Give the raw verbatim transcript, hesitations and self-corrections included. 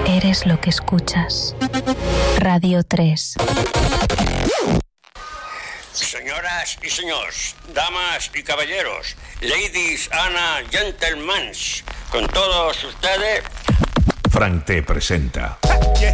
Eres lo que escuchas. Radio tres. Señoras y señores, damas y caballeros, ladies and gentlemen, con todos ustedes... Frank T presenta